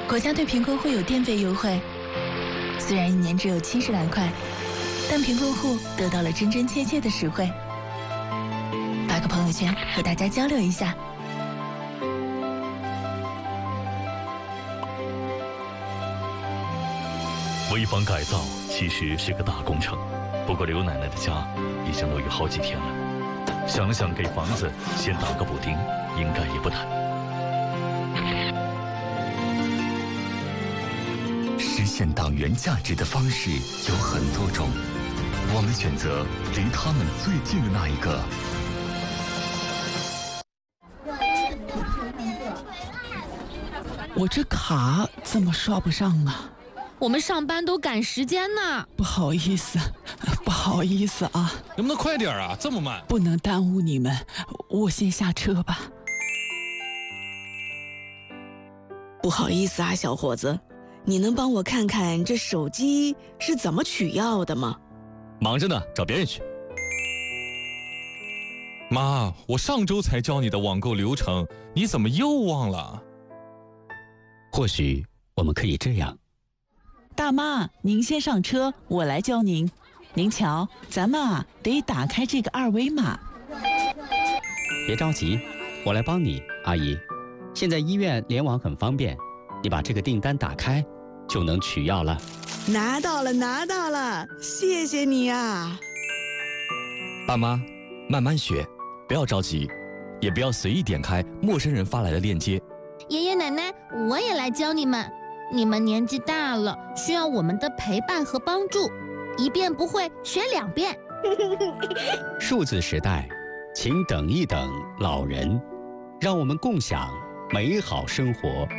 国家对苹果户有电费优惠，虽然1年只有70来块，但苹果户得到了真真切切的实惠。发个朋友圈和大家交流一下。 危房改造其实是个大工程，不过刘奶奶的家已经落雨好几天了，想了想给房子先打个补丁，应该也不难。 实现党员价值的方式有很多种，我们选择离他们最近的那一个。 我这卡怎么刷不上啊？ 我们上班都赶时间呢。 不好意思啊。 能不能快点啊？这么慢。 不能耽误你们，我先下车吧。 不好意思啊，小伙子，你能帮我看看这手机是怎么取药的吗？ 忙着呢，找别人去。 妈，我上周才教你的网购流程，你怎么又忘了？ 或许我们可以这样。 大妈，您先上车，我来教您。您瞧，咱们得打开这个2维码。 别着急，我来帮你，阿姨。现在医院联网很方便，你把这个订单打开，就能取药了。 拿到了，谢谢你啊！ 爸妈，慢慢学，不要着急，也不要随意点开陌生人发来的链接。 爷爷奶奶，我也来教你们。你们年纪大了，需要我们的陪伴和帮助，一遍不会学2遍。 数字时代，请等一等老人，让我们共享美好生活。